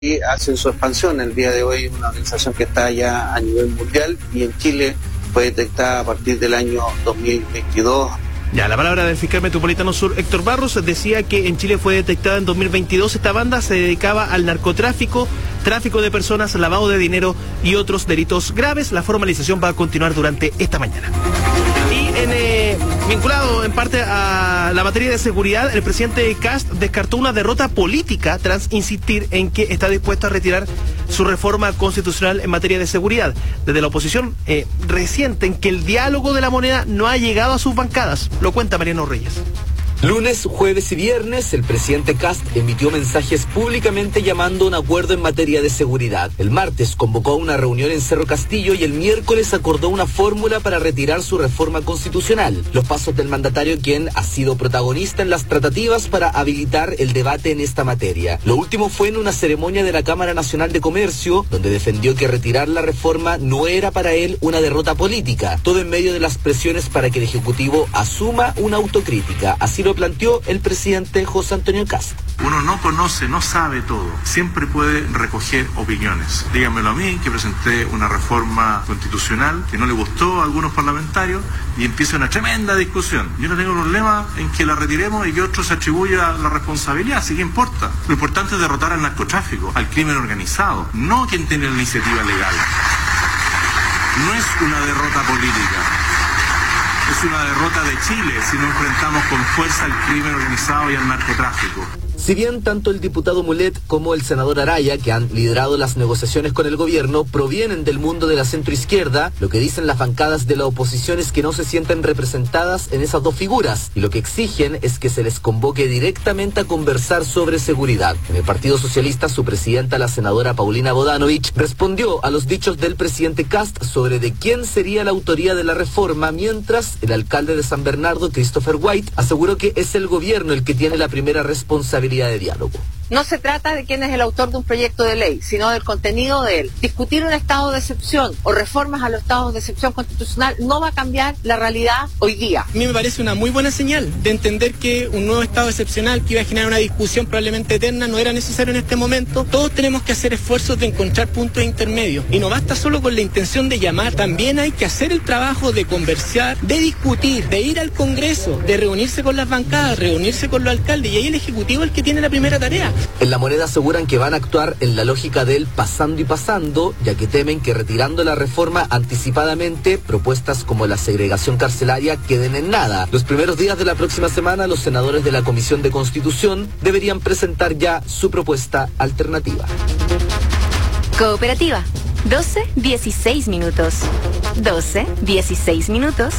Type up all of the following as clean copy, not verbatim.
y hacen su expansión. El día de hoy es una organización que está ya a nivel mundial y en Chile fue detectada a partir del año 2022. Ya, la palabra del fiscal metropolitano sur, Héctor Barros, decía que en Chile fue detectada en 2022. Esta banda se dedicaba al narcotráfico, tráfico de personas, lavado de dinero y otros delitos graves. La formalización va a continuar durante esta mañana. Vinculado en parte a la materia de seguridad, el presidente Kast descartó una derrota política tras insistir en que está dispuesto a retirar su reforma constitucional en materia de seguridad. Desde la oposición resienten que el diálogo de la moneda no ha llegado a sus bancadas. Lo cuenta Mariano Reyes. Lunes, jueves y viernes, el presidente Kast emitió mensajes públicamente llamando a un acuerdo en materia de seguridad. El martes convocó a una reunión en Cerro Castillo y el miércoles acordó una fórmula para retirar su reforma constitucional. Los pasos del mandatario, quien ha sido protagonista en las tratativas para habilitar el debate en esta materia. Lo último fue en una ceremonia de la Cámara Nacional de Comercio, donde defendió que retirar la reforma no era para él una derrota política. Todo en medio de las presiones para que el Ejecutivo asuma una autocrítica. Así lo planteó el presidente José Antonio Kast. Uno no conoce, no sabe todo. Siempre puede recoger opiniones. Díganmelo a mí, que presenté una reforma constitucional que no le gustó a algunos parlamentarios y empieza una tremenda discusión. Yo no tengo problema en que la retiremos y que otro se atribuya la responsabilidad, así que importa. Lo importante es derrotar al narcotráfico, al crimen organizado, no quien tiene la iniciativa legal. No es una derrota política. Es una derrota de Chile si no enfrentamos con fuerza al crimen organizado y al narcotráfico. Si bien tanto el diputado Mulet como el senador Araya, que han liderado las negociaciones con el gobierno, provienen del mundo de la centroizquierda, lo que dicen las bancadas de la oposición es que no se sienten representadas en esas dos figuras, y lo que exigen es que se les convoque directamente a conversar sobre seguridad. En el Partido Socialista, su presidenta, la senadora Paulina Bodanovich, respondió a los dichos del presidente Kast sobre de quién sería la autoría de la reforma, mientras el alcalde de San Bernardo, Christopher White, aseguró que es el gobierno el que tiene la primera responsabilidad de diálogo. No se trata de quién es el autor de un proyecto de ley, sino del contenido de él. Discutir un estado de excepción o reformas a los estados de excepción constitucional no va a cambiar la realidad hoy día. A mí me parece una muy buena señal de entender que un nuevo estado excepcional que iba a generar una discusión probablemente eterna no era necesario en este momento. Todos tenemos que hacer esfuerzos de encontrar puntos intermedios y no basta solo con la intención de llamar, también hay que hacer el trabajo de conversar, de discutir, de ir al Congreso, de reunirse con las bancadas, reunirse con los alcaldes, y ahí el Ejecutivo es el que tiene la primera tarea. En La Moneda aseguran que van a actuar en la lógica del pasando y pasando, ya que temen que retirando la reforma anticipadamente, propuestas como la segregación carcelaria queden en nada. Los primeros días de la próxima semana, los senadores de la Comisión de Constitución deberían presentar ya su propuesta alternativa. Cooperativa, 12:16 minutos. 12:16 minutos.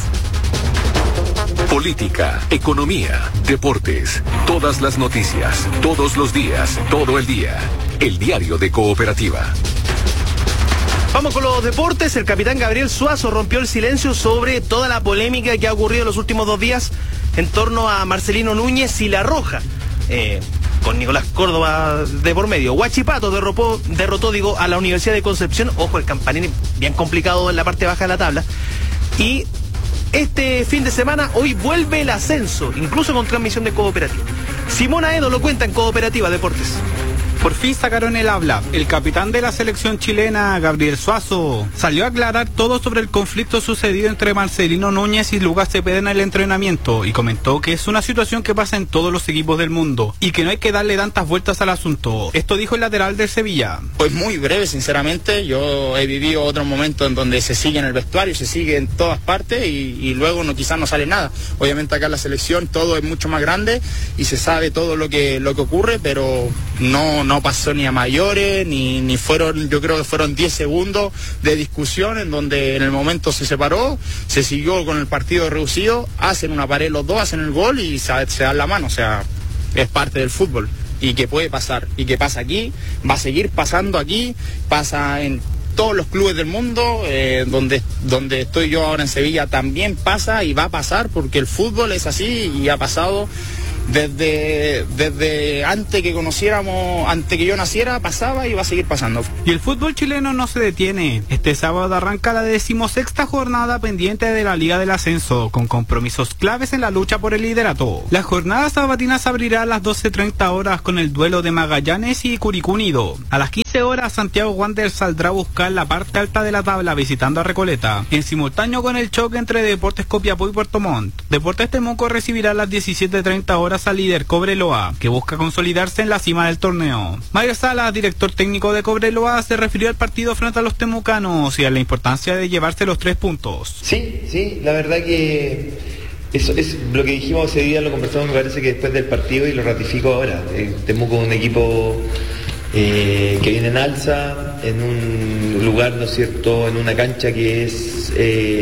Política, economía, deportes, todas las noticias, todos los días, todo el día. El diario de Cooperativa. Vamos con los deportes. El capitán Gabriel Suazo rompió el silencio sobre toda la polémica que ha ocurrido en los últimos 2 días en torno a Marcelino Núñez y La Roja. Con Nicolás Córdoba de por medio. Huachipato derrotó a la Universidad de Concepción. Ojo, el Campanini bien complicado en la parte baja de la tabla. Y este fin de semana, hoy vuelve el ascenso, incluso con transmisión de Cooperativa. Simón Aedo lo cuenta en Cooperativa Deportes. Por fin sacaron el habla. El capitán de la selección chilena, Gabriel Suazo, salió a aclarar todo sobre el conflicto sucedido entre Marcelino Núñez y Lucas Cepeda en el entrenamiento y comentó que es una situación que pasa en todos los equipos del mundo y que no hay que darle tantas vueltas al asunto. Esto dijo el lateral del Sevilla. Pues muy breve, sinceramente. Yo he vivido otros momentos en donde se sigue en el vestuario, se sigue en todas partes y luego quizás no sale nada. Obviamente acá en la selección todo es mucho más grande y se sabe todo lo que ocurre, pero no pasó ni a mayores, ni fueron, yo creo que fueron 10 segundos de discusión en donde en el momento se separó, se siguió con el partido reducido, hacen una pared los dos, hacen el gol y se dan la mano. O sea, es parte del fútbol y que puede pasar y que pasa aquí, va a seguir pasando aquí, pasa en todos los clubes del mundo, donde estoy yo ahora en Sevilla también pasa y va a pasar porque el fútbol es así y ha pasado. desde antes que conociéramos, antes que yo naciera, pasaba y va a seguir pasando. Y el fútbol chileno no se detiene. Este sábado arranca la 16ª jornada pendiente de la Liga del Ascenso, con compromisos claves en la lucha por el liderato. La jornada sabatina se abrirá a las 12:30 horas con el duelo de Magallanes y Curicó Unido. A las 15 horas Santiago Wanderers saldrá a buscar la parte alta de la tabla visitando a Recoleta, en simultáneo con el choque entre Deportes Copiapó y Puerto Montt. Deportes Temuco recibirá a las 17:30 horas al líder Cobreloa, que busca consolidarse en la cima del torneo. Mario Salas, director técnico de Cobreloa, se refirió al partido frente a los temucanos y a la importancia de llevarse los 3 puntos. Sí, la verdad que eso es lo que dijimos ese día, lo conversamos, me parece que después del partido, y lo ratifico ahora. Temuco es un equipo que viene en alza, en un lugar, ¿no es cierto?, en una cancha que es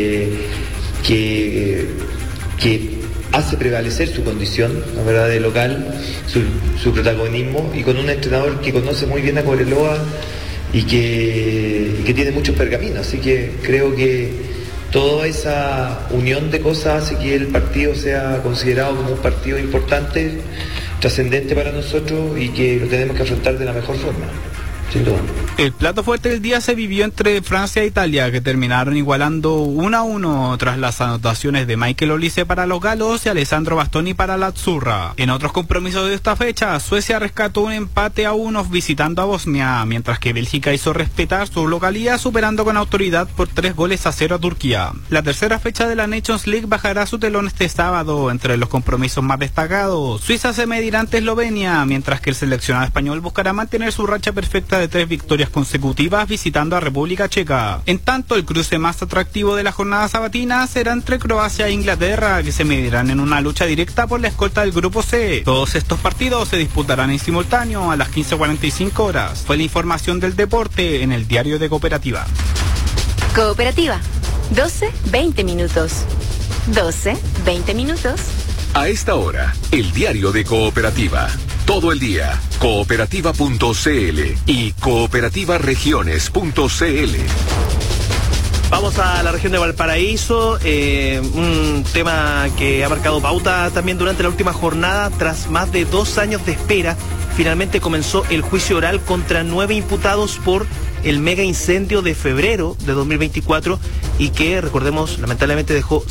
que hace prevalecer su condición, la verdad, de local, su protagonismo, y con un entrenador que conoce muy bien a Cobreloa y que tiene muchos pergaminos. Así que creo que toda esa unión de cosas hace que el partido sea considerado como un partido importante, trascendente para nosotros, y que lo tenemos que afrontar de la mejor forma. Sin duda. El plato fuerte del día se vivió entre Francia e Italia, que terminaron igualando 1-1 tras las anotaciones de Michael Olise para los galos y Alessandro Bastoni para la Azzurra. En otros compromisos de esta fecha, Suecia rescató un empate a 1 visitando a Bosnia, mientras que Bélgica hizo respetar su localía superando con autoridad por 3-0 a Turquía. La tercera fecha de la Nations League bajará su telón este sábado. Entre los compromisos más destacados, Suiza se medirá ante Eslovenia, mientras que el seleccionado español buscará mantener su racha perfecta de 3 victorias consecutivas visitando a República Checa. En tanto, el cruce más atractivo de la jornada sabatina será entre Croacia e Inglaterra, que se medirán en una lucha directa por la escolta del Grupo C. Todos estos partidos se disputarán en simultáneo a las 15:45 horas. Fue la información del deporte en el Diario de Cooperativa. Cooperativa, 12:20 minutos. 12:20 minutos. A esta hora, el Diario de Cooperativa. Todo el día, cooperativa.cl y cooperativaregiones.cl. Vamos a la región de Valparaíso, un tema que ha marcado pauta también durante la última jornada. Tras más de 2 años de espera, finalmente comenzó el juicio oral contra 9 imputados por el mega incendio de febrero de 2024 y que, recordemos, lamentablemente dejó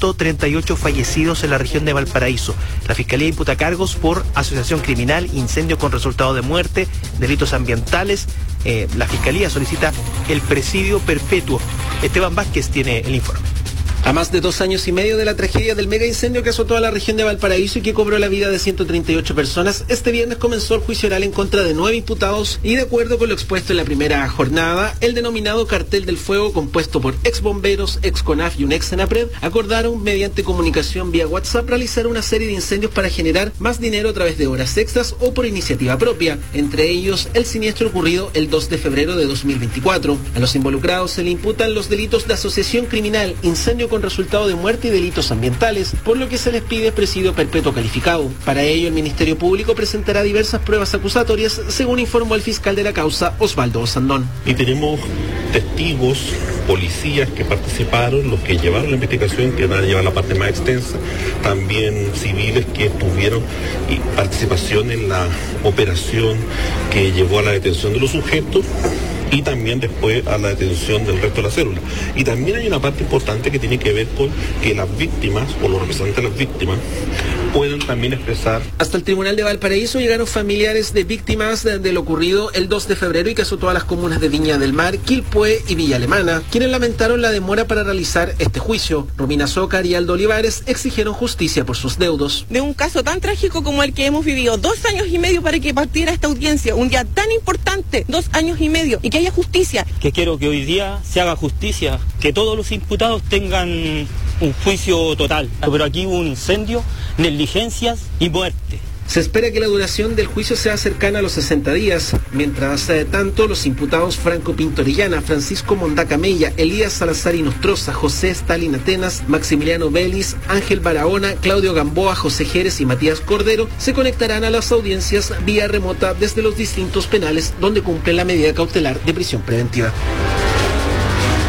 138 fallecidos en la región de Valparaíso. La Fiscalía imputa cargos por asociación criminal, incendio con resultado de muerte, delitos ambientales. La Fiscalía solicita el presidio perpetuo. Esteban Vázquez tiene el informe. A más de 2 años y medio de la tragedia del mega incendio que azotó a la región de Valparaíso y que cobró la vida de 138 personas, este viernes comenzó el juicio oral en contra de 9 imputados y, de acuerdo con lo expuesto en la primera jornada, el denominado Cartel del Fuego, compuesto por ex bomberos, ex CONAF y un ex Senapred, acordaron mediante comunicación vía WhatsApp realizar una serie de incendios para generar más dinero a través de horas extras o por iniciativa propia, entre ellos el siniestro ocurrido el 2 de febrero de 2024. A los involucrados se le imputan los delitos de asociación criminal, incendio con resultado de muerte y delitos ambientales, por lo que se les pide presidio perpetuo calificado. Para ello, el Ministerio Público presentará diversas pruebas acusatorias, según informó el fiscal de la causa, Osvaldo Osandón. Y tenemos testigos, policías que participaron, los que llevaron la investigación, que van a llevar la parte más extensa, también civiles que tuvieron participación en la operación que llevó a la detención de los sujetos y también después a la detención del resto de la célula. Y también hay una parte importante que tiene que ver con que las víctimas o los representantes de las víctimas puedan también expresar. Hasta el Tribunal de Valparaíso llegaron familiares de víctimas de lo ocurrido el 2 de febrero y que azotó a las comunas de Viña del Mar, Quilpué y Villa Alemana, quienes lamentaron la demora para realizar este juicio. Romina Zócar y Aldo Olivares exigieron justicia por sus deudos. De un caso tan trágico como el que hemos vivido, 2 años y medio para que partiera esta audiencia, un día tan importante, 2 años y medio, y que haya justicia. Que quiero que hoy día se haga justicia, que todos los imputados tengan un juicio total. Pero aquí hubo un incendio, negligencias y muerte. Se espera que la duración del juicio sea cercana a los 60 días. Mientras tanto, los imputados Franco Pinto Orellana, Francisco Mondaca Mella, Elías Salazar y Nostroza, José Stalin Atenas, Maximiliano Vélez, Ángel Barahona, Claudio Gamboa, José Jerez y Matías Cordero se conectarán a las audiencias vía remota desde los distintos penales donde cumplen la medida cautelar de prisión preventiva.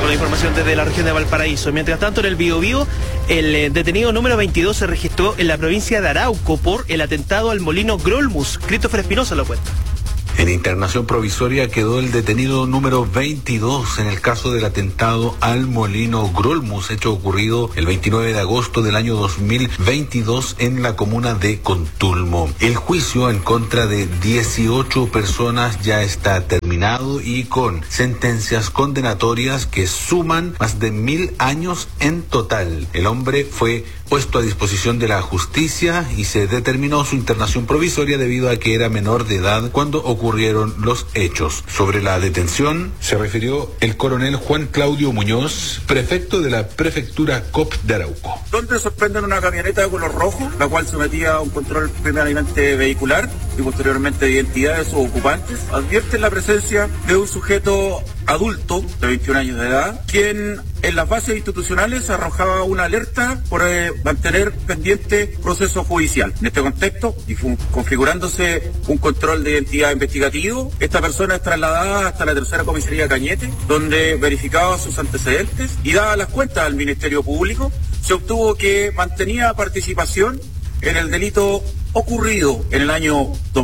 la información desde la región de Valparaíso. Mientras tanto, en el Biobío, el detenido número 22 se registró en la provincia de Arauco por el atentado al molino Grolmus. Christopher Espinosa lo cuenta. En internación provisoria quedó el detenido número 22 en el caso del atentado al molino Grolmus, hecho ocurrido el 29 de agosto del año 2022 en la comuna de Contulmo. El juicio en contra de 18 personas ya está terminado y con sentencias condenatorias que suman más de 1000 años en total. El hombre fue puesto a disposición de la justicia y se determinó su internación provisoria debido a que era menor de edad cuando ocurrieron los hechos. Sobre la detención se refirió el coronel Juan Claudio Muñoz, prefecto de la prefectura COP de Arauco. Donde sorprenden una camioneta de color rojo, la cual sometía a un control primeramente vehicular y posteriormente de identidad de sus ocupantes. Advierten la presencia de un sujeto adulto de 21 años de edad, quien en las bases institucionales arrojaba una alerta por mantener pendiente proceso judicial. En este contexto, y configurándose un control de identidad investigativo, esta persona es trasladada hasta la tercera comisaría Cañete, donde verificaba sus antecedentes y daba las cuentas al Ministerio Público. Se obtuvo que mantenía participación en el delito ocurrido en el año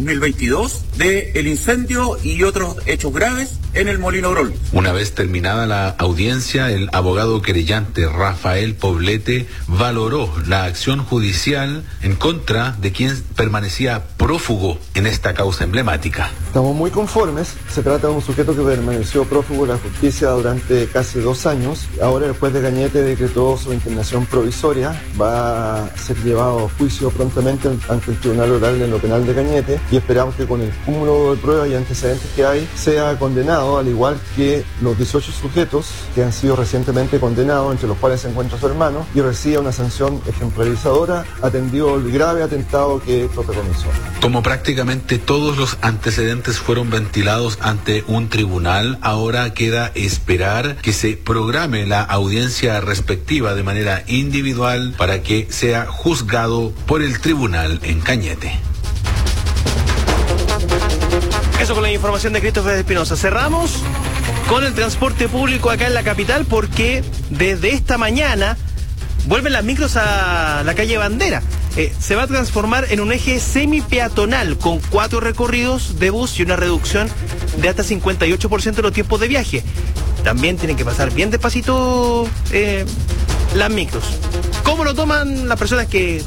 2022 de el incendio y otros hechos graves en el molino Grolmus. Una vez terminada la audiencia, el abogado querellante Rafael Poblete valoró la acción judicial en contra de quien permanecía prófugo en esta causa emblemática. Estamos muy conformes. Se trata de un sujeto que permaneció prófugo de la justicia durante casi 2 años. Ahora el juez de Cañete decretó su internación provisoria. Va a ser llevado a juicio prontamente ante el Tribunal Oral en lo penal de Cañete y esperamos que con el cúmulo de pruebas y antecedentes que hay sea condenado, al igual que los 18 sujetos que han sido recientemente condenados, entre los cuales se encuentra su hermano, y reciba una sanción ejemplarizadora, atendido el grave atentado que protagonizó. Como prácticamente todos los antecedentes fueron ventilados ante un tribunal, ahora queda esperar que se programe la audiencia respectiva de manera individual para que sea juzgado por el tribunal en Cañete. Eso con la información de Christopher Espinosa. Cerramos con el transporte público acá en la capital porque desde esta mañana vuelven las micros a la calle Bandera. Se va a transformar en un eje semi-peatonal con 4 recorridos de bus y una reducción de hasta 58% de los tiempos de viaje. También tienen que pasar bien despacito las micros. ¿Cómo lo toman las personas que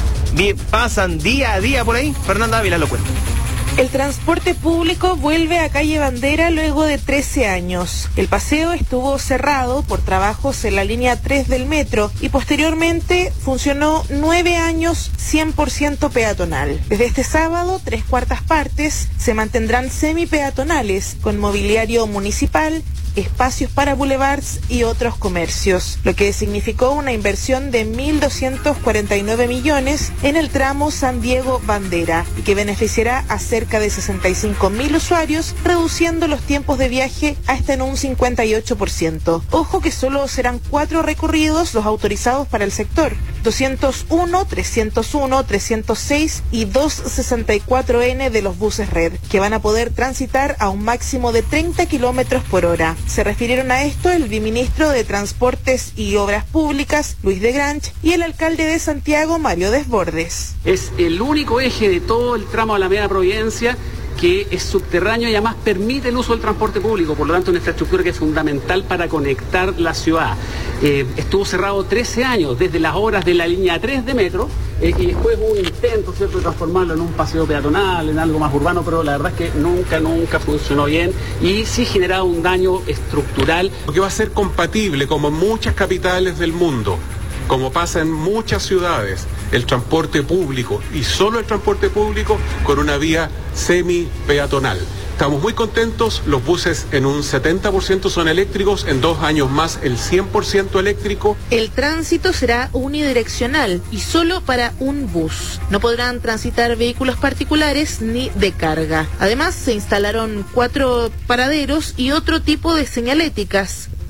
pasan día a día por ahí? Fernanda Ávila lo cuenta. El transporte público vuelve a calle Bandera luego de 13 años. El paseo estuvo cerrado por trabajos en la línea 3 del metro y posteriormente funcionó 9 años 100% peatonal. Desde este sábado, 3/4 partes se mantendrán semi-peatonales con mobiliario municipal, espacios para boulevards y otros comercios, lo que significó una inversión de 1.249 millones en el tramo San Diego-Bandera y que beneficiará a cerca de 65.000 usuarios, reduciendo los tiempos de viaje hasta en un 58%. Ojo que solo serán 4 recorridos los autorizados para el sector: 201, 301, 306 y 264N de los buses red, que van a poder transitar a un máximo de 30 kilómetros por hora. Se refirieron a esto el viceministro de Transportes y Obras Públicas, Luis de Granch, y el alcalde de Santiago, Mario Desbordes. Es el único eje de todo el tramo de la Alameda Providencia que es subterráneo y además permite el uso del transporte público, por lo tanto una infraestructura que es fundamental para conectar la ciudad. Estuvo cerrado 13 años, desde las horas de la línea 3 de metro, y después hubo un intento, ¿cierto?, de transformarlo en un paseo peatonal, en algo más urbano, pero la verdad es que nunca funcionó bien y sí generaba un daño estructural. Porque va a ser compatible, como en muchas capitales del mundo, como pasa en muchas ciudades, el transporte público y solo el transporte público con una vía semi-peatonal. Estamos muy contentos, los buses en un 70% son eléctricos, en 2 años más el 100% eléctrico. El tránsito será unidireccional y solo para un bus. No podrán transitar vehículos particulares ni de carga. Además, se instalaron 4 paraderos y otro tipo de señaléticas,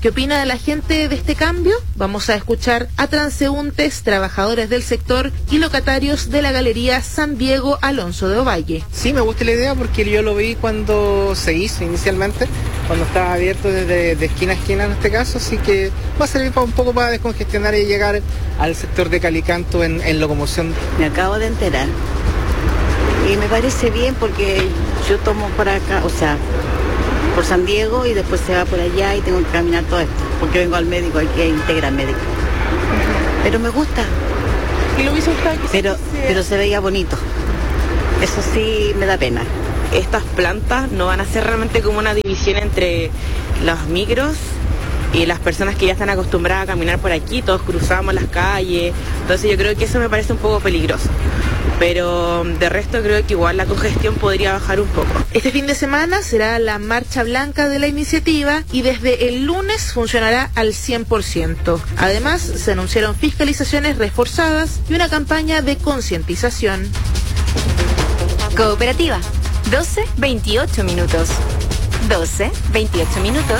¿Qué opina de la gente de este cambio? Vamos a escuchar a transeúntes, trabajadores del sector y locatarios de la Galería San Diego Alonso de Ovalle. Sí, me gusta la idea porque yo lo vi cuando se hizo inicialmente, cuando estaba abierto de esquina a esquina en este caso, así que va a servir un poco para descongestionar y llegar al sector de Calicanto en locomoción. Me acabo de enterar y me parece bien porque yo tomo por acá, o sea, por San Diego y después se va por allá y tengo que caminar todo esto, porque vengo al médico, hay que integrar médico. Pero me gusta. ¿Y lo hubiese gustado que pero se veía bonito. Eso sí me da pena. Estas plantas no van a ser realmente como una división entre los micros y las personas que ya están acostumbradas a caminar por aquí, todos cruzamos las calles, entonces yo creo que eso me parece un poco peligroso. Pero de resto creo que igual la congestión podría bajar un poco. Este fin de semana será la marcha blanca de la iniciativa y desde el lunes funcionará al 100%. Además, se anunciaron fiscalizaciones reforzadas y una campaña de concientización. Cooperativa, 12:28 minutos. 12:28 minutos.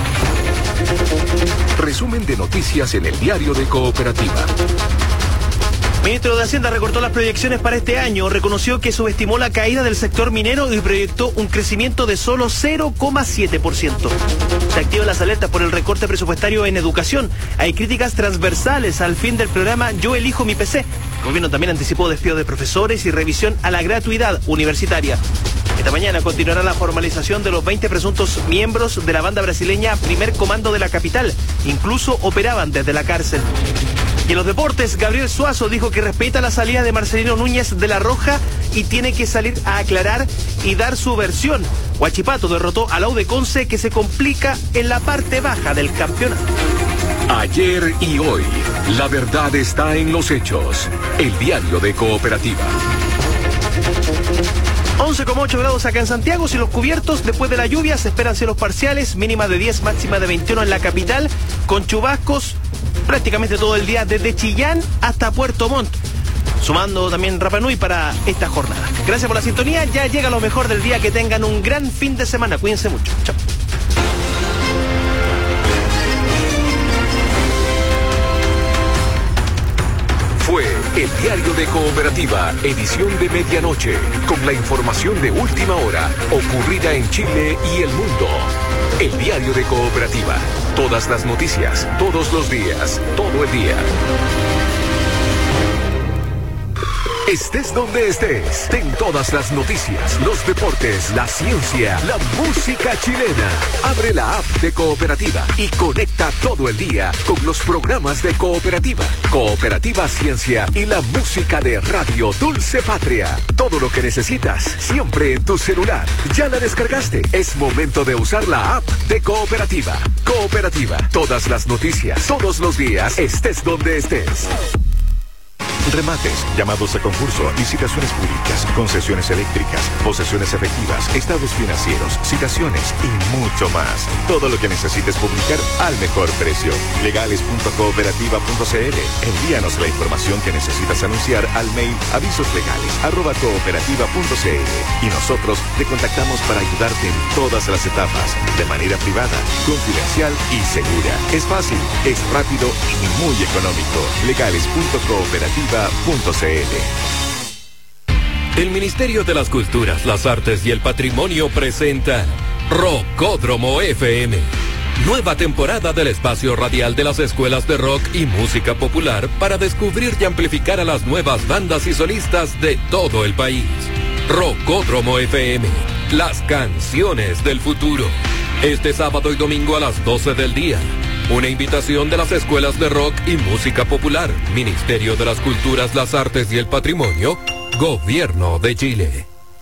Resumen de noticias en el diario de Cooperativa. El ministro de Hacienda recortó las proyecciones para este año, reconoció que subestimó la caída del sector minero y proyectó un crecimiento de solo 0,7%. Se activan las alertas por el recorte presupuestario en educación. Hay críticas transversales al fin del programa Yo Elijo Mi PC. El gobierno también anticipó despido de profesores y revisión a la gratuidad universitaria. Esta mañana continuará la formalización de los 20 presuntos miembros de la banda brasileña Primer Comando de la Capital. Incluso operaban desde la cárcel. Y en los deportes, Gabriel Suazo dijo que respeta la salida de Marcelino Núñez de La Roja y tiene que salir a aclarar y dar su versión. Huachipato derrotó a la U de Conce, que se complica en la parte baja del campeonato. Ayer y hoy, la verdad está en los hechos. El diario de Cooperativa. 11,8 grados acá en Santiago, cielos cubiertos. Después de la lluvia se esperan cielos parciales, mínima de 10, máxima de 21 en la capital, con chubascos prácticamente todo el día desde Chillán hasta Puerto Montt, sumando también Rapa Nui para esta jornada. Gracias por la sintonía, ya llega lo mejor del día, que tengan un gran fin de semana, cuídense mucho, chao. Fue el diario de Cooperativa, edición de medianoche, con la información de última hora ocurrida en Chile y el mundo. El diario de Cooperativa, todas las noticias, todos los días, todo el día. Estés donde estés, ten todas las noticias, los deportes, la ciencia, la música chilena. Abre la app de Cooperativa y conecta todo el día con los programas de Cooperativa, Cooperativa Ciencia y la música de Radio Dulce Patria. Todo lo que necesitas, siempre en tu celular. ¿Ya la descargaste? Es momento de usar la app de Cooperativa. Cooperativa, todas las noticias, todos los días, estés donde estés. Remates, llamados a concurso, licitaciones públicas, concesiones eléctricas, posesiones efectivas, estados financieros, citaciones y mucho más. Todo lo que necesites publicar al mejor precio. Legales.cooperativa.cl. Envíanos la información que necesitas anunciar al mail avisoslegales@cooperativa.cl y nosotros te contactamos para ayudarte en todas las etapas, de manera privada, confidencial y segura. Es fácil, es rápido y muy económico. Legales.cooperativa.cl. El Ministerio de las Culturas, las Artes y el Patrimonio presenta Rockódromo FM. Nueva temporada del espacio radial de las escuelas de rock y música popular para descubrir y amplificar a las nuevas bandas y solistas de todo el país. Rockódromo FM, las canciones del futuro. Este sábado y domingo a las 12 del día. Una invitación de las escuelas de rock y música popular, Ministerio de las Culturas, las Artes y el Patrimonio, Gobierno de Chile.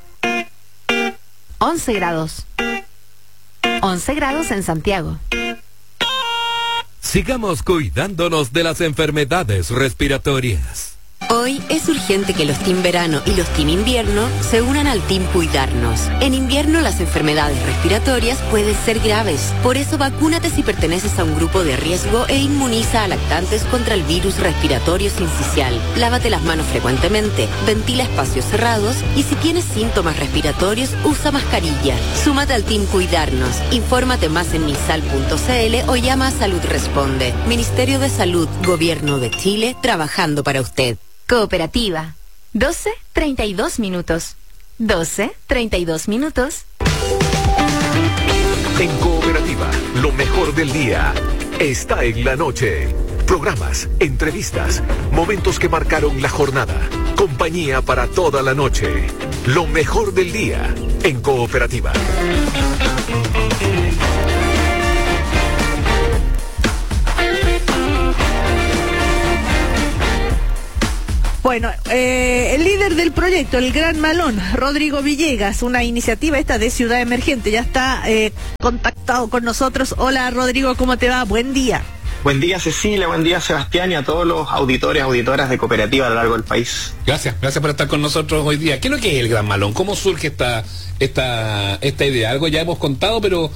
11 grados. 11 grados en Santiago. Sigamos cuidándonos de las enfermedades respiratorias. Hoy es urgente que los Team Verano y los Team Invierno se unan al Team Cuidarnos. En invierno las enfermedades respiratorias pueden ser graves. Por eso vacúnate si perteneces a un grupo de riesgo e inmuniza a lactantes contra el virus respiratorio sincicial. Lávate las manos frecuentemente, ventila espacios cerrados y si tienes síntomas respiratorios, usa mascarilla. Súmate al Team Cuidarnos. Infórmate más en misal.cl o llama a Salud Responde. Ministerio de Salud, Gobierno de Chile, trabajando para usted. Cooperativa. 12:32 minutos. 12:32 minutos. En Cooperativa, lo mejor del día está en la noche. Programas, entrevistas, momentos que marcaron la jornada. Compañía para toda la noche. Lo mejor del día en Cooperativa. Bueno, el líder del proyecto, el Gran Malón, Rodrigo Villegas, una iniciativa esta de Ciudad Emergente, ya está contactado con nosotros. Hola Rodrigo, ¿cómo te va? Buen día. Buen día Cecilia, buen día Sebastián y a todos los auditores, auditoras de Cooperativa a lo largo del país. Gracias por estar con nosotros hoy día. ¿Qué es lo que es el Gran Malón? ¿Cómo surge esta idea? Algo ya hemos contado, pero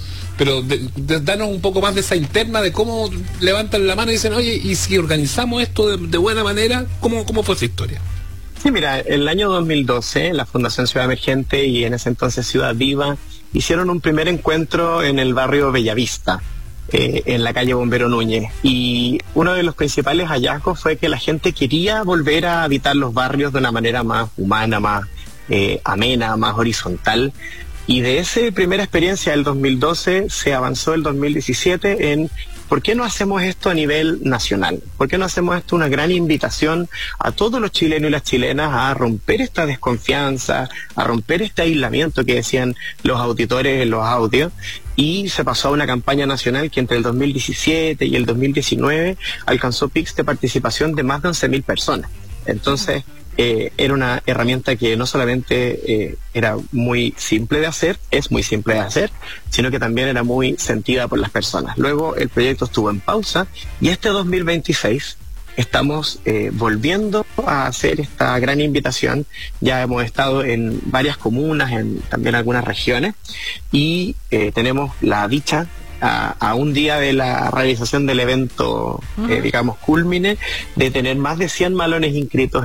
danos un poco más de esa interna de cómo levantan la mano y dicen, oye, y si organizamos esto de buena manera, ¿cómo fue esa historia? Sí, mira, en el año 2012 la Fundación Ciudad Emergente y en ese entonces Ciudad Viva hicieron un primer encuentro en el barrio Bellavista, en la calle Bombero Núñez, y uno de los principales hallazgos fue que la gente quería volver a habitar los barrios de una manera más humana, más amena, más horizontal. Y de esa primera experiencia del 2012 se avanzó el 2017 en ¿por qué no hacemos esto a nivel nacional? ¿Por qué no hacemos esto una gran invitación a todos los chilenos y las chilenas a romper esta desconfianza, a romper este aislamiento que decían los auditores en los audios? Y se pasó a una campaña nacional que entre el 2017 y el 2019 alcanzó picos de participación de más de 11.000 personas. Entonces, era una herramienta que no solamente era muy simple de hacer, es muy simple de hacer, sino que también era muy sentida por las personas. Luego el proyecto estuvo en pausa y este 2026 estamos volviendo a hacer esta gran invitación. Ya hemos estado en varias comunas, en también algunas regiones, y tenemos la dicha a un día de la realización del evento, digamos, cúlmine, de tener más de 100 malones inscritos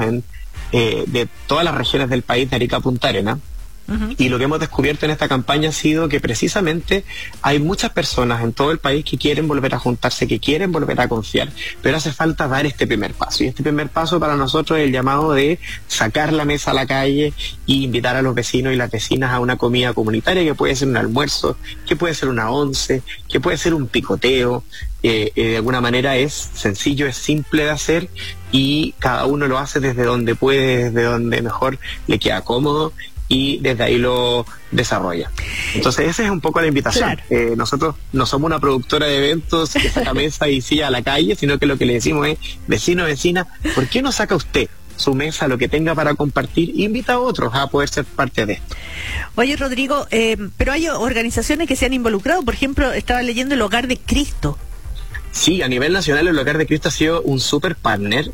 de todas las regiones del país, de Arica a Punta Arenas. Y lo que hemos descubierto en esta campaña ha sido que precisamente hay muchas personas en todo el país que quieren volver a juntarse, que quieren volver a confiar, pero hace falta dar este primer paso. Y este primer paso para nosotros es el llamado de sacar la mesa a la calle y invitar a los vecinos y las vecinas a una comida comunitaria, que puede ser un almuerzo, que puede ser una once, que puede ser un picoteo. De alguna manera es sencillo, es simple de hacer y cada uno lo hace desde donde puede, desde donde mejor le queda cómodo, y desde ahí lo desarrolla. Entonces esa es un poco la invitación. Claro. Nosotros no somos una productora de eventos que saca mesa y silla a la calle, sino que lo que le decimos es, vecino, vecina, ¿por qué no saca usted su mesa, lo que tenga para compartir, e invita a otros a poder ser parte de esto? Oye Rodrigo, pero hay organizaciones que se han involucrado, por ejemplo, estaba leyendo el Hogar de Cristo. Sí, a nivel nacional el Hogar de Cristo ha sido un super partner.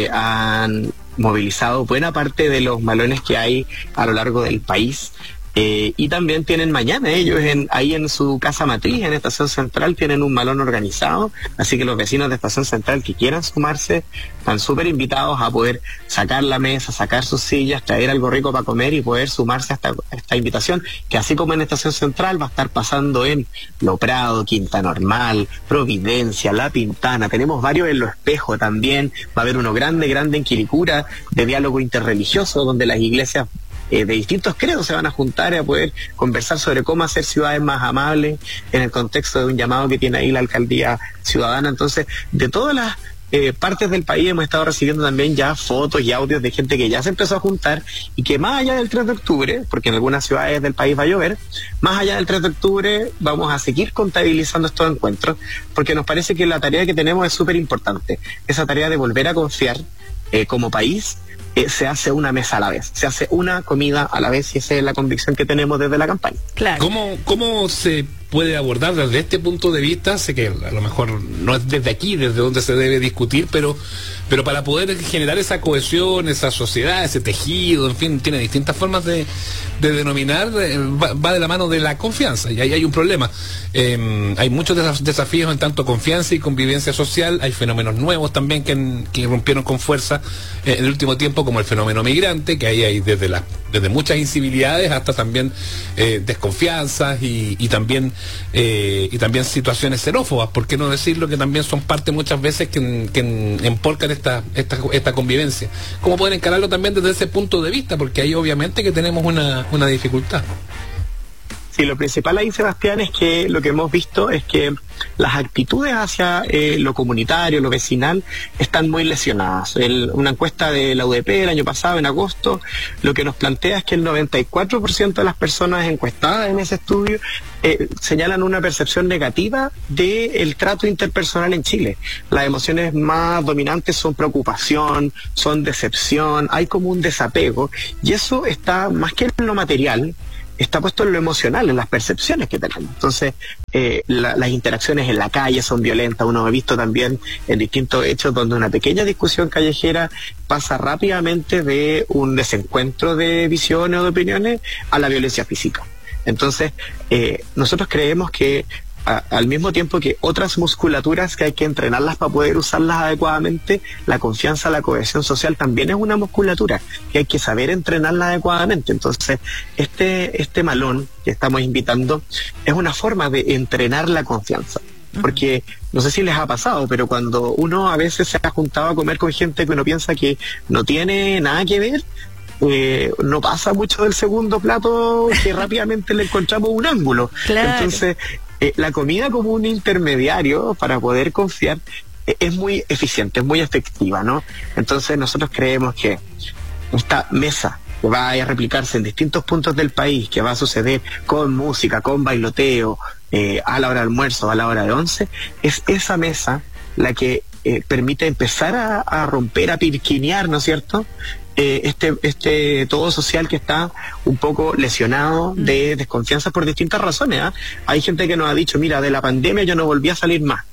Han movilizado buena parte de los malones que hay a lo largo del país. Y también tienen mañana ellos ahí en su casa matriz, en Estación Central, tienen un malón organizado, así que los vecinos de Estación Central que quieran sumarse están súper invitados a poder sacar la mesa, sacar sus sillas, traer algo rico para comer y poder sumarse a esta invitación, que así como en Estación Central va a estar pasando en Lo Prado, Quinta Normal, Providencia, La Pintana, tenemos varios en Lo Espejo también, va a haber uno grande en Quilicura, de diálogo interreligioso, donde las iglesias de distintos credos se van a juntar a poder conversar sobre cómo hacer ciudades más amables en el contexto de un llamado que tiene ahí la alcaldía ciudadana. Entonces, de todas las partes del país hemos estado recibiendo también ya fotos y audios de gente que ya se empezó a juntar y que más allá del 3 de octubre, porque en algunas ciudades del país va a llover, más allá del 3 de octubre vamos a seguir contabilizando estos encuentros, porque nos parece que la tarea que tenemos es súper importante, esa tarea de volver a confiar como país. Se hace una mesa a la vez, se hace una comida a la vez, y esa es la convicción que tenemos desde la campaña. Claro. ¿Cómo se puede abordar desde este punto de vista. Sé que a lo mejor no es desde aquí, desde donde se debe discutir, pero para poder generar esa cohesión, esa sociedad, ese tejido, en fin, tiene distintas formas de denominar, va de la mano de la confianza, y ahí hay un problema. Hay muchos desafíos en tanto confianza y convivencia social. Hay fenómenos nuevos también que irrumpieron con fuerza en el último tiempo, como el fenómeno migrante, que ahí hay desde muchas incivilidades hasta también desconfianzas y también situaciones xenófobas, por qué no decirlo, que también son parte muchas veces que empolcan esta convivencia. ¿Cómo pueden encararlo también desde ese punto de vista? Porque ahí obviamente que tenemos una dificultad. Sí, lo principal ahí, Sebastián, es que lo que hemos visto es que las actitudes hacia lo comunitario, lo vecinal, están muy lesionadas. Una encuesta de la UDP el año pasado, en agosto, lo que nos plantea es que el 94% de las personas encuestadas en ese estudio señalan una percepción negativa del trato interpersonal en Chile. Las emociones más dominantes son preocupación, son decepción, hay como un desapego, y eso está más que en lo material, está puesto en lo emocional, en las percepciones que tenemos. Entonces, las interacciones en la calle son violentas. Uno ha visto también en distintos hechos donde una pequeña discusión callejera pasa rápidamente de un desencuentro de visiones o de opiniones a la violencia física. Entonces, nosotros creemos que al mismo tiempo que otras musculaturas que hay que entrenarlas para poder usarlas adecuadamente, la confianza, la cohesión social también es una musculatura que hay que saber entrenarla adecuadamente. Entonces, este malón que estamos invitando es una forma de entrenar la confianza. Porque no sé si les ha pasado, pero cuando uno a veces se ha juntado a comer con gente que uno piensa que no tiene nada que ver, no pasa mucho del segundo plato que rápidamente le encontramos un ángulo. Claro. Entonces, la comida como un intermediario para poder confiar es muy eficiente, es muy efectiva, ¿no? Entonces nosotros creemos que esta mesa que va a replicarse en distintos puntos del país, que va a suceder con música, con bailoteo, a la hora de almuerzo, a la hora de once, es esa mesa la que permite empezar a romper, a pirquinear, ¿no es cierto?, este todo social que está un poco lesionado de desconfianza por distintas razones. Hay gente que nos ha dicho, mira, de la pandemia yo no volví a salir más,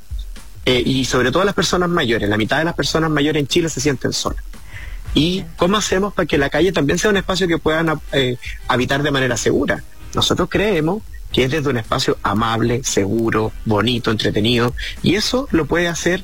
y sobre todo las personas mayores, la mitad de las personas mayores en Chile se sienten solas. ¿Y cómo hacemos para que la calle también sea un espacio que puedan habitar de manera segura? Nosotros creemos que es desde un espacio amable, seguro, bonito, entretenido, y eso lo puede hacer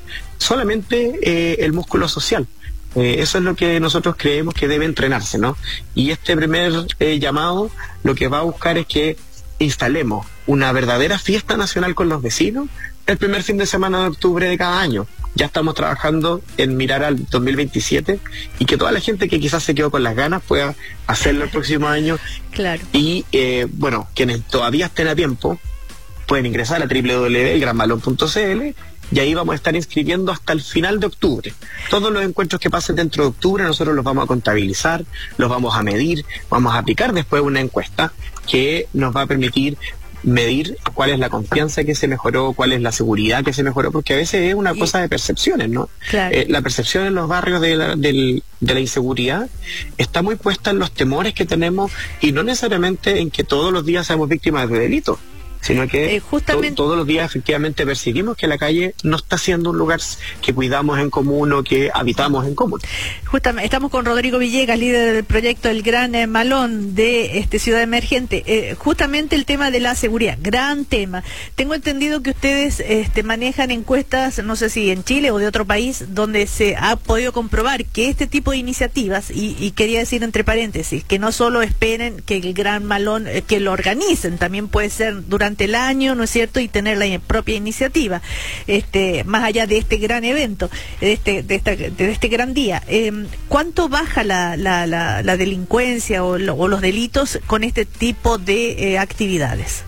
solamente el músculo social. Eso es lo que nosotros creemos que debe entrenarse, ¿no? Y este primer llamado lo que va a buscar es que instalemos una verdadera fiesta nacional con los vecinos el primer fin de semana de octubre de cada año. Ya estamos trabajando en mirar al 2027 y que toda la gente que quizás se quedó con las ganas pueda hacerlo el próximo año. Claro. Y bueno, quienes todavía estén a tiempo pueden ingresar a www.elgranmalón.cl y ahí vamos a estar inscribiendo hasta el final de octubre. Todos los encuentros que pasen dentro de octubre nosotros los vamos a contabilizar, los vamos a medir, vamos a aplicar después una encuesta que nos va a permitir medir cuál es la confianza que se mejoró, cuál es la seguridad que se mejoró, porque a veces es una cosa de percepciones, ¿no? Claro. La percepción en los barrios de la inseguridad está muy puesta en los temores que tenemos y no necesariamente en que todos los días seamos víctimas de delitos, sino que todos los días efectivamente percibimos que la calle no está siendo un lugar que cuidamos en común o que habitamos en común. Justamente estamos con Rodrigo Villegas, líder del proyecto El Gran Malón de Ciudad Emergente. Justamente el tema de la seguridad, gran tema. Tengo entendido que ustedes manejan encuestas, no sé si en Chile o de otro país, donde se ha podido comprobar que este tipo de iniciativas, y quería decir entre paréntesis, que no solo esperen que el Gran Malón, que lo organicen, también puede ser durante el año, ¿no es cierto?, y tener la propia iniciativa, más allá de este gran evento, de este gran día. ¿Cuánto baja la delincuencia o los delitos con este tipo de actividades?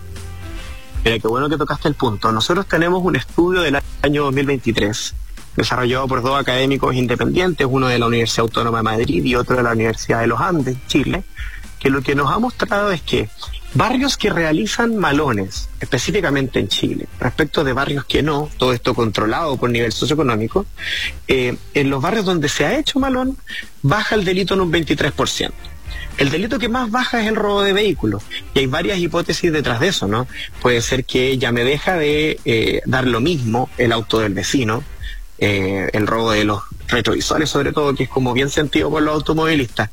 Mira, qué bueno que tocaste el punto. Nosotros tenemos un estudio del año 2023 desarrollado por dos académicos independientes, uno de la Universidad Autónoma de Madrid y otro de la Universidad de los Andes, Chile, que lo que nos ha mostrado es que barrios que realizan malones, específicamente en Chile, respecto de barrios que no, todo esto controlado por nivel socioeconómico, en los barrios donde se ha hecho malón, baja el delito en un 23%. El delito que más baja es el robo de vehículos, y hay varias hipótesis detrás de eso, ¿no? Puede ser que ya me deja de dar lo mismo el auto del vecino, el robo de los retrovisores sobre todo, que es como bien sentido por los automovilistas,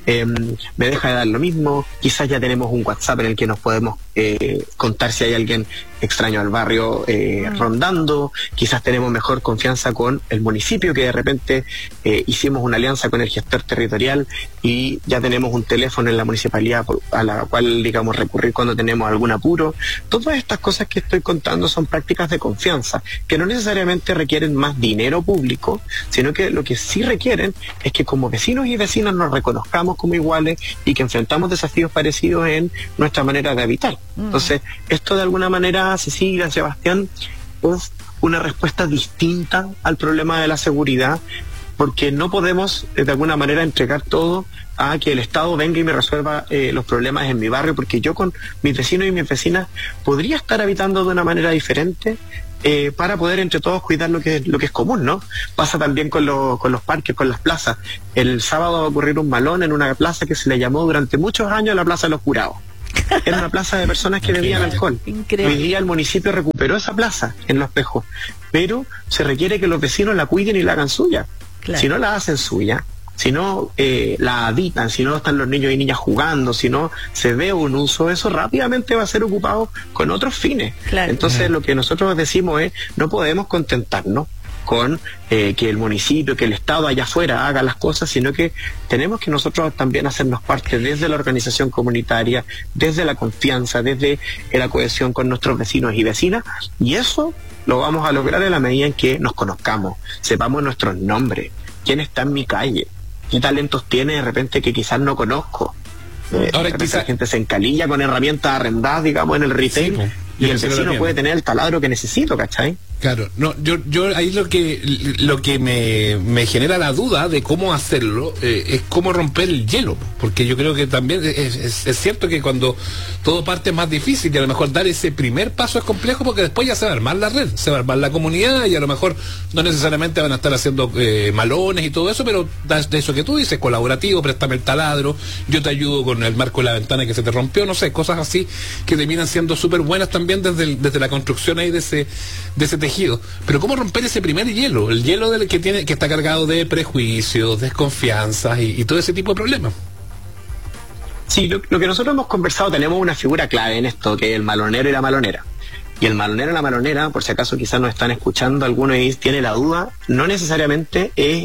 me deja de dar lo mismo. Quizás ya tenemos un WhatsApp en el que nos podemos contar si hay alguien extraño al barrio rondando. Quizás tenemos mejor confianza con el municipio, que de repente hicimos una alianza con el gestor territorial y ya tenemos un teléfono en la municipalidad a la cual, digamos, recurrir cuando tenemos algún apuro. Todas estas cosas que estoy contando son prácticas de confianza que no necesariamente requieren más dinero público, sino que lo que sí requieren es que como vecinos y vecinas nos reconozcamos como iguales y que enfrentamos desafíos parecidos en nuestra manera de habitar. Entonces, esto de alguna manera, Cecilia, Sebastián, es una respuesta distinta al problema de la seguridad, porque no podemos de alguna manera entregar todo a que el Estado venga y me resuelva los problemas en mi barrio, porque yo con mis vecinos y mis vecinas podría estar habitando de una manera diferente, para poder entre todos cuidar lo que es común, ¿no? Pasa también con los parques, con las plazas. El sábado va a ocurrir un malón en una plaza que se le llamó durante muchos años la Plaza de los Jurados. Era una plaza de personas que bebían alcohol. Increíble. Hoy día el municipio recuperó esa plaza en Los Espejos, pero se requiere que los vecinos la cuiden y la hagan suya. Claro. Si no la hacen suya, si no la habitan, si no están los niños y niñas jugando, si no se ve un uso, eso rápidamente va a ser ocupado con otros fines. Claro. Entonces lo que nosotros decimos es, no podemos contentarnos con que el municipio, que el Estado allá afuera haga las cosas, sino que tenemos que nosotros también hacernos parte desde la organización comunitaria, desde la confianza, desde la cohesión con nuestros vecinos y vecinas, y eso lo vamos a lograr en la medida en que nos conozcamos, sepamos nuestros nombres, quién está en mi calle, qué talentos tiene de repente que quizás no conozco. Ahora quizás la gente se encalilla con herramientas arrendadas, digamos, en el retail, sí, y el vecino puede tener el taladro que necesito, ¿cachai? Claro, no, yo ahí lo que me genera la duda de cómo hacerlo es cómo romper el hielo, porque yo creo que también es cierto que cuando todo parte es más difícil y a lo mejor dar ese primer paso es complejo, porque después ya se va a armar la red, se va a armar la comunidad y a lo mejor no necesariamente van a estar haciendo malones y todo eso, pero de eso que tú dices, colaborativo, préstame el taladro, yo te ayudo con el marco de la ventana que se te rompió, no sé, cosas así que terminan siendo súper buenas también desde la construcción ahí de ese tejido. Pero ¿cómo romper ese primer hielo? El hielo que está cargado de prejuicios, desconfianzas y todo ese tipo de problemas. Sí, lo que nosotros hemos conversado, tenemos una figura clave en esto, que es el malonero y la malonera. Y el malonero y la malonera, por si acaso quizás nos están escuchando alguno y tiene la duda, no necesariamente es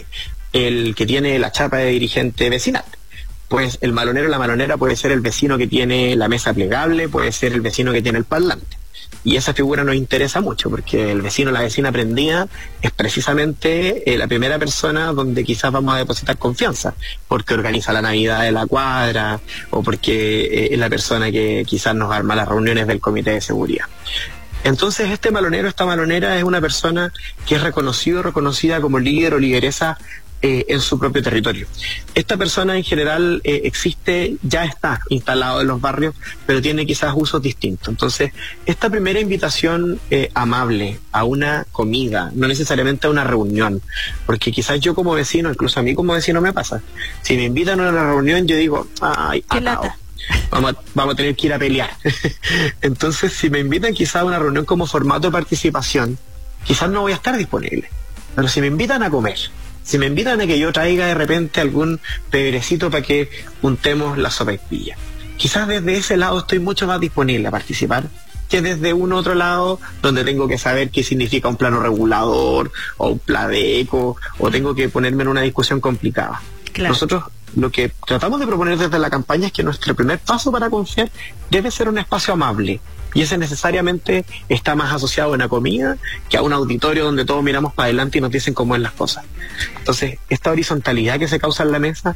el que tiene la chapa de dirigente vecinal. Pues el malonero y la malonera puede ser el vecino que tiene la mesa plegable, puede ser el vecino que tiene el parlante. Y esa figura nos interesa mucho, porque el vecino, la vecina prendida, es precisamente la primera persona donde quizás vamos a depositar confianza, porque organiza la Navidad de la cuadra, o porque es la persona que quizás nos arma las reuniones del comité de seguridad. Entonces este malonero, esta malonera es una persona que es reconocida como líder o lideresa en su propio territorio. Esta persona en general existe, ya está instalado en los barrios, pero tiene quizás usos distintos. Entonces, esta primera invitación amable a una comida, no necesariamente a una reunión, porque quizás yo como vecino, incluso a mí como vecino me pasa, si me invitan a una reunión yo digo, ay, qué lata. Vamos a tener que ir a pelear. Entonces, si me invitan quizás a una reunión como formato de participación, quizás no voy a estar disponible, pero si me invitan a comer, si me invitan a que yo traiga de repente algún pebrecito para que juntemos la sopaipilla, quizás desde ese lado estoy mucho más disponible a participar que desde un otro lado donde tengo que saber qué significa un plano regulador o un pladeco, o tengo que ponerme en una discusión complicada. Claro. Nosotros lo que tratamos de proponer desde la campaña es que nuestro primer paso para confiar debe ser un espacio amable, y ese necesariamente está más asociado a una comida que a un auditorio donde todos miramos para adelante y nos dicen cómo es las cosas. Entonces, esta horizontalidad que se causa en la mesa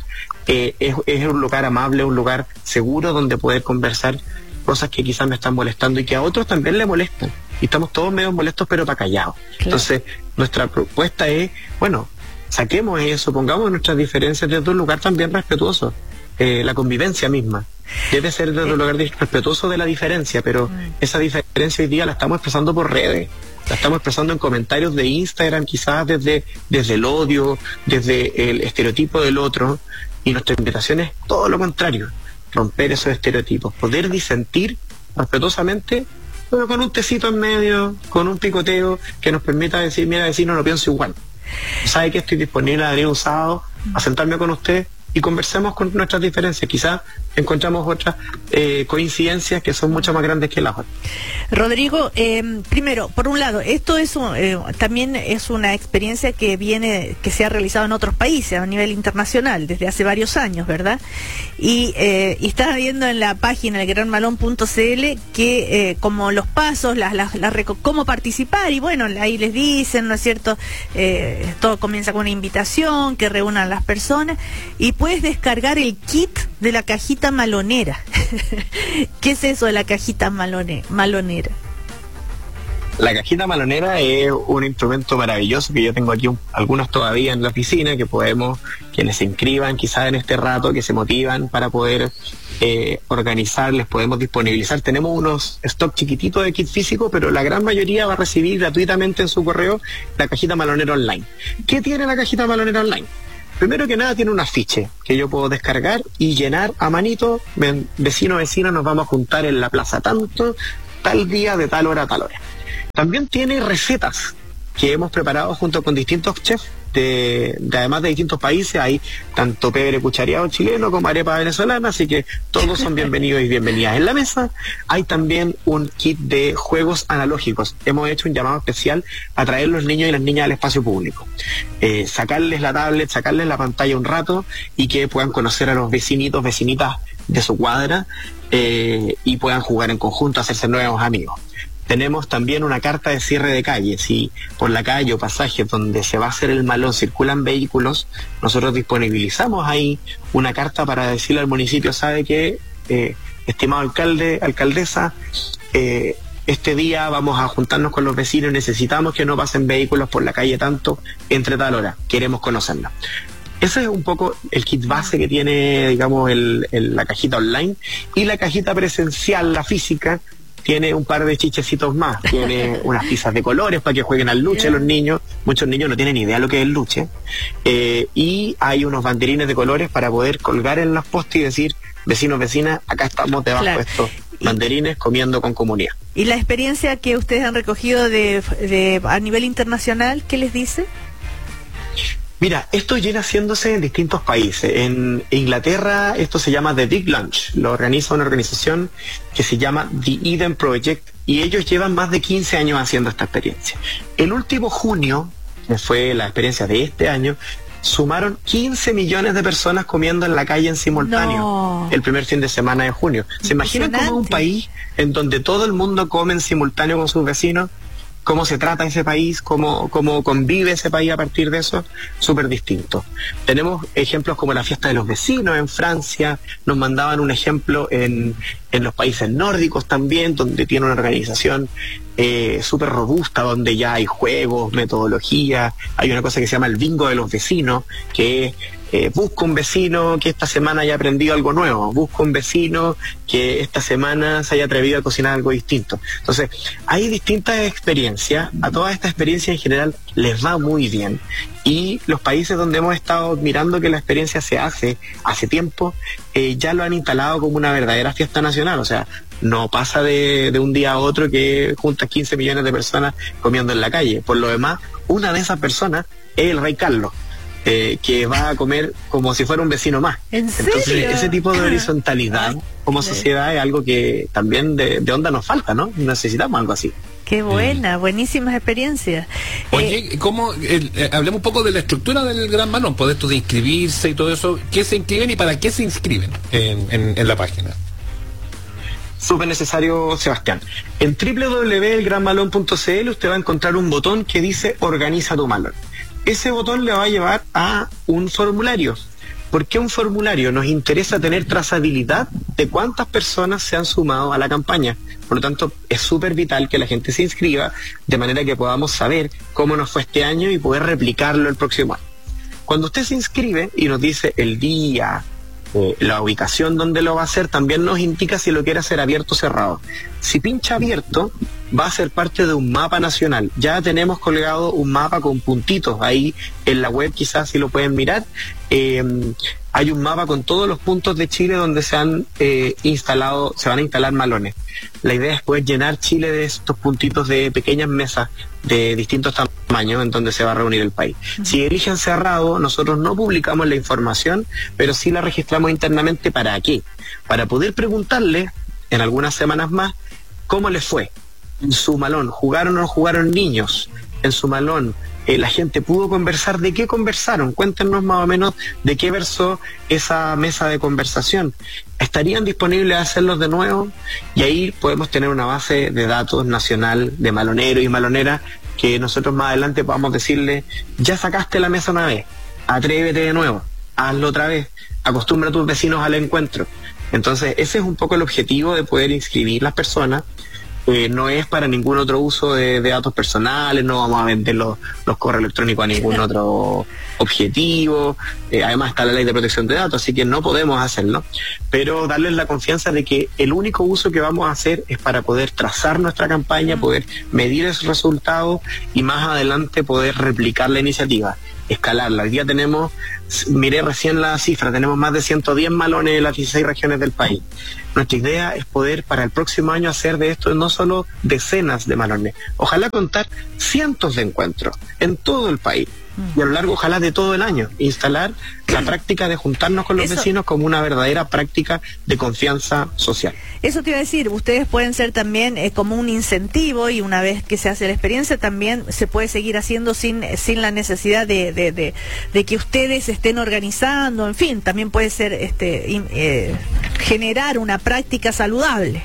es un lugar amable, un lugar seguro donde poder conversar cosas que quizás me están molestando y que a otros también le molestan. Y estamos todos medio molestos, pero para callados. Claro. Entonces, nuestra propuesta es, bueno, saquemos eso, pongamos nuestras diferencias desde un lugar también respetuoso. La convivencia misma debe ser desde un lugar respetuoso de la diferencia, pero esa diferencia hoy día la estamos expresando por redes. La estamos expresando en comentarios de Instagram, quizás desde el odio, desde el estereotipo del otro, y nuestra invitación es todo lo contrario, romper esos estereotipos, poder disentir respetuosamente, pero con un tecito en medio, con un picoteo que nos permita decir, mira, vecino, no pienso igual. ¿Sabe que estoy disponible a venir un sábado a sentarme con usted y conversemos con nuestras diferencias? Quizás encontramos otras coincidencias que son mucho más grandes que las otras. Rodrigo, primero, por un lado, esto es también es una experiencia que se ha realizado en otros países a nivel internacional desde hace varios años, ¿verdad? Y estás viendo en la página elgranmalón.cl que como los pasos, cómo participar, y bueno, ahí les dicen, ¿no es cierto? Todo comienza con una invitación que reúnan las personas y puedes descargar el kit de la cajita malonera. ¿Qué es eso de la cajita malonera? La cajita malonera es un instrumento maravilloso que yo tengo aquí algunos todavía en la oficina, que quienes se inscriban quizás en este rato, que se motivan para poder organizar, les podemos disponibilizar. Tenemos unos stock chiquititos de kit físico, pero la gran mayoría va a recibir gratuitamente en su correo la cajita malonera online. ¿Qué tiene la cajita malonera online? Primero que nada tiene un afiche que yo puedo descargar y llenar a manito. Vecino, vecina, nos vamos a juntar en la plaza tanto, tal día, de tal hora a tal hora. También tiene recetas que hemos preparado junto con distintos chefs, además de distintos países. Hay tanto pebre cuchareado chileno como arepa venezolana, así que todos son bienvenidos y bienvenidas en la mesa. Hay también un kit de juegos analógicos. Hemos hecho un llamado especial a traer los niños y las niñas al espacio público, sacarles la tablet, sacarles la pantalla un rato y que puedan conocer a los vecinitos, vecinitas de su cuadra, y puedan jugar en conjunto, hacerse nuevos amigos. Tenemos también una carta de cierre de calle. Si por la calle o pasajes donde se va a hacer el malón circulan vehículos, nosotros disponibilizamos ahí una carta para decirle al municipio, sabe que, estimado alcalde, alcaldesa, este día vamos a juntarnos con los vecinos, necesitamos que no pasen vehículos por la calle tanto entre tal hora, queremos conocerla. Ese es un poco el kit base que tiene, digamos, la cajita online. Y la cajita presencial, la física, tiene un par de chichecitos más. Tiene unas piezas de colores para que jueguen al luche los niños. Muchos niños no tienen idea de lo que es el luche. Y hay unos banderines de colores para poder colgar en los postes y decir, vecinos, vecinas, acá estamos debajo de estos banderines comiendo con comunidad. ¿Y la experiencia que ustedes han recogido a nivel internacional, qué les dice? Mira, esto viene haciéndose en distintos países. En Inglaterra esto se llama The Big Lunch, lo organiza una organización que se llama The Eden Project y ellos llevan más de 15 años haciendo esta experiencia. El último junio, que fue la experiencia de este año, sumaron 15 millones de personas comiendo en la calle en simultáneo el primer fin de semana de junio. ¿Se imaginan cómo un país en donde todo el mundo come en simultáneo con sus vecinos? ¿Cómo se trata ese país? ¿Cómo convive ese país a partir de eso? Súper distinto. Tenemos ejemplos como la fiesta de los vecinos en Francia. Nos mandaban un ejemplo en los países nórdicos también, donde tiene una organización súper robusta, donde ya hay juegos, metodología. Hay una cosa que se llama el bingo de los vecinos, que es busca un vecino que esta semana haya aprendido algo nuevo, busca un vecino que esta semana se haya atrevido a cocinar algo distinto. Entonces, hay distintas experiencias, a todas estas experiencias en general les va muy bien, y los países donde hemos estado mirando que la experiencia se hace tiempo, ya lo han instalado como una verdadera fiesta nacional. O sea, no pasa de un día a otro que juntas 15 millones de personas comiendo en la calle. Por lo demás, una de esas personas es el rey Carlos, que va a comer como si fuera un vecino más. ¿En serio? Entonces, ese tipo de horizontalidad como sociedad es algo que también de onda nos falta, ¿no? Necesitamos algo así. Qué buena, buenísimas experiencias. Oye, ¿cómo? Hablemos un poco de la estructura del Gran Malón, por esto de inscribirse y todo eso. ¿Qué se inscriben y para qué se inscriben en la página? Súper necesario, Sebastián. En www.elgranmalón.cl usted va a encontrar un botón que dice Organiza tu Malón. Ese botón le va a llevar a un formulario. ¿Por qué un formulario? Nos interesa tener trazabilidad de cuántas personas se han sumado a la campaña. Por lo tanto, es súper vital que la gente se inscriba, de manera que podamos saber cómo nos fue este año y poder replicarlo el próximo año. Cuando usted se inscribe y nos dice el día, la ubicación donde lo va a hacer, también nos indica si lo quiere hacer abierto o cerrado. Si pincha abierto, va a ser parte de un mapa nacional. Ya tenemos colgado un mapa con puntitos ahí en la web, quizás si lo pueden mirar. Hay un mapa con todos los puntos de Chile donde se van a instalar malones. La idea es poder llenar Chile de estos puntitos de pequeñas mesas de distintos tamaños en donde se va a reunir el país. Si eligen cerrado, nosotros no publicamos la información, pero sí la registramos internamente. ¿Para qué? Para poder preguntarle en algunas semanas más cómo les fue en su malón. ¿Jugaron o no jugaron niños en su malón? La gente pudo conversar. ¿De qué conversaron? Cuéntenos más o menos de qué versó esa mesa de conversación. ¿Estarían disponibles a hacerlos de nuevo? Y ahí podemos tener una base de datos nacional de maloneros y maloneras que nosotros más adelante podamos decirle: ya sacaste la mesa una vez, atrévete de nuevo, hazlo otra vez, acostumbra a tus vecinos al encuentro. Entonces ese es un poco el objetivo de poder inscribir las personas. No es para ningún otro uso de datos personales, no vamos a vender los correos electrónicos a ningún otro objetivo. Además está la ley de protección de datos, así que no podemos hacerlo, pero darles la confianza de que el único uso que vamos a hacer es para poder trazar nuestra campaña, poder medir esos resultados y más adelante poder replicar la iniciativa, escalarla. Hoy día miré recién la cifra, tenemos más de 110 malones en las 16 regiones del país. Nuestra idea es poder para el próximo año hacer de esto no solo decenas de malones, ojalá contar cientos de encuentros en todo el país y a lo largo ojalá de todo el año, instalar la práctica de juntarnos con los vecinos como una verdadera práctica de confianza social. Eso te iba a decir, ustedes pueden ser también como un incentivo, y una vez que se hace la experiencia también se puede seguir haciendo sin la necesidad de que ustedes estén organizando, en fin, también puede ser generar una práctica saludable,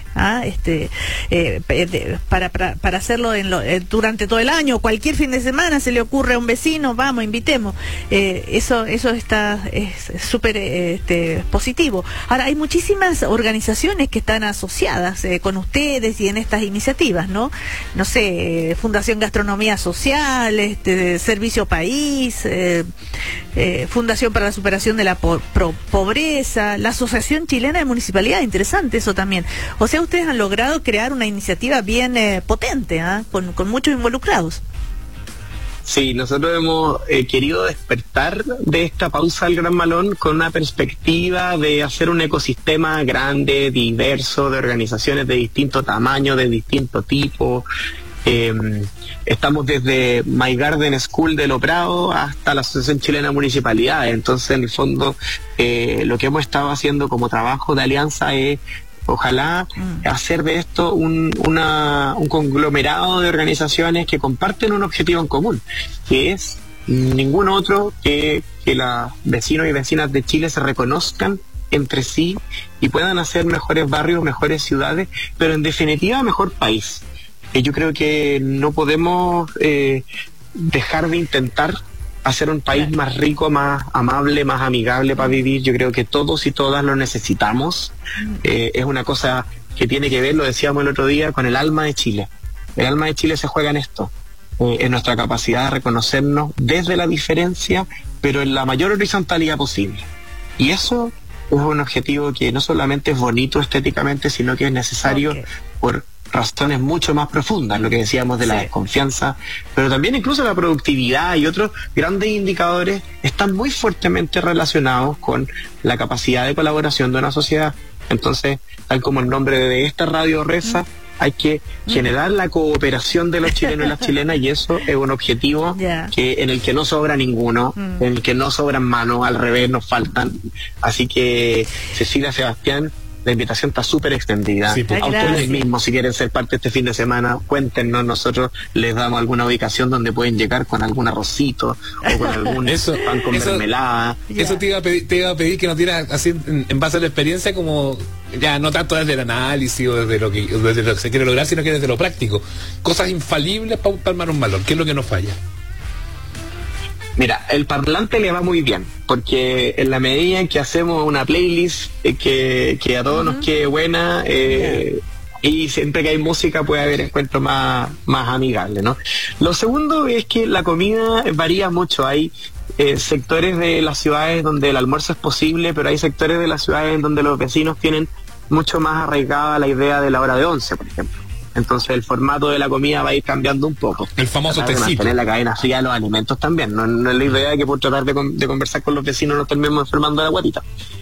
para hacerlo durante todo el año. Cualquier fin de semana se le ocurre a un vecino, vamos, invitemos. Eso es súper positivo. Ahora, hay muchísimas organizaciones que están asociadas con ustedes y en estas iniciativas, ¿no? No sé, Fundación Gastronomía Social, Servicio País, Fundación para la Superación de la Pobreza, la Asociación Chilena de Municipalidad, interesante eso también. O sea, ustedes han logrado crear una iniciativa bien potente, con muchos involucrados. Sí, nosotros hemos querido despertar de esta pausa del Gran Malón con una perspectiva de hacer un ecosistema grande, diverso, de organizaciones de distinto tamaño, de distinto tipo. Estamos desde My Garden School de Loprado hasta la Asociación Chilena de Municipalidades. Entonces, en el fondo, lo que hemos estado haciendo como trabajo de alianza es ojalá hacer de esto un conglomerado de organizaciones que comparten un objetivo en común, que es ningún otro que los vecinos y vecinas de Chile se reconozcan entre sí y puedan hacer mejores barrios, mejores ciudades, pero en definitiva mejor país. Yo creo que no podemos dejar de intentar hacer un país más rico, más amable, más amigable para vivir. Yo creo que todos y todas lo necesitamos. Es una cosa que tiene que ver, lo decíamos el otro día, con el alma de Chile. El alma de Chile se juega en esto, en nuestra capacidad de reconocernos desde la diferencia, pero en la mayor horizontalidad posible. Y eso es un objetivo que no solamente es bonito estéticamente, sino que es necesario por razones mucho más profundas, lo que decíamos de la desconfianza, pero también incluso la productividad y otros grandes indicadores están muy fuertemente relacionados con la capacidad de colaboración de una sociedad. Entonces, tal como el nombre de esta radio reza, hay que generar la cooperación de los chilenos y las chilenas, y eso es un objetivo en el que no sobra ninguno, en el que no sobran manos, al revés, nos faltan. Así que, Cecilia, Sebastián, la invitación está súper extendida. Sí, a ustedes mismos, si quieren ser parte este fin de semana, cuéntenos, nosotros les damos alguna ubicación donde pueden llegar con algún arrocito o con algún pan con mermelada. Eso te iba a pedir que nos dieras así en base a la experiencia, como ya no tanto desde el análisis o desde lo que se quiere lograr, sino que desde lo práctico. Cosas infalibles para armar un malón. ¿Qué es lo que nos falla? Mira, el parlante le va muy bien, porque en la medida en que hacemos una playlist que a todos nos quede buena, y siempre que hay música puede haber encuentros más amigables, ¿no? Lo segundo es que la comida varía mucho. Hay sectores de las ciudades donde el almuerzo es posible, pero hay sectores de las ciudades en donde los vecinos tienen mucho más arraigada la idea de la hora de 11, por ejemplo. Entonces el formato de la comida va a ir cambiando un poco. El famoso tecito. Mantener la cadena fría de los alimentos también. No es la idea de que por tratar de conversar con los vecinos nos terminemos enfermando de la guatita.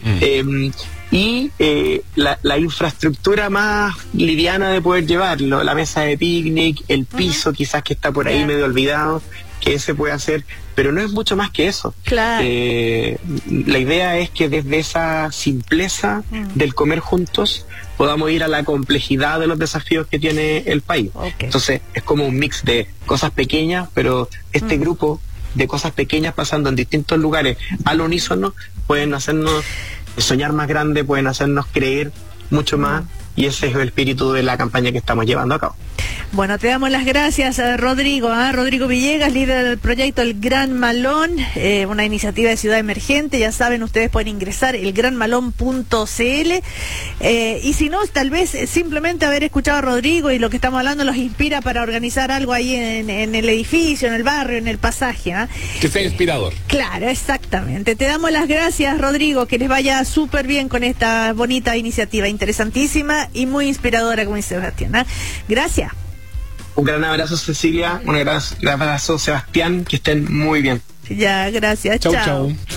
La infraestructura más liviana de poder llevarlo, la mesa de picnic, el piso quizás que está por ahí medio olvidado, que se puede hacer, pero no es mucho más que eso. Claro. La idea es que desde esa simpleza del comer juntos podamos ir a la complejidad de los desafíos que tiene el país. Entonces es como un mix de cosas pequeñas, pero este grupo de cosas pequeñas pasando en distintos lugares al unísono pueden hacernos soñar más grande, pueden hacernos creer mucho más, y ese es el espíritu de la campaña que estamos llevando a cabo. Bueno, te damos las gracias a Rodrigo, Rodrigo Villegas, líder del proyecto El Gran Malón, una iniciativa de Ciudad Emergente. Ya saben, ustedes pueden ingresar elgranmalón.cl, y si no, tal vez simplemente haber escuchado a Rodrigo y lo que estamos hablando los inspira para organizar algo ahí en el edificio, en el barrio, en el pasaje. Que sea inspirador. Claro, exactamente. Te damos las gracias, Rodrigo, que les vaya súper bien con esta bonita iniciativa, interesantísima y muy inspiradora, como dice Sebastián. Gracias. Un gran abrazo, Cecilia, un gran abrazo, Sebastián, que estén muy bien. Ya, gracias. Chao.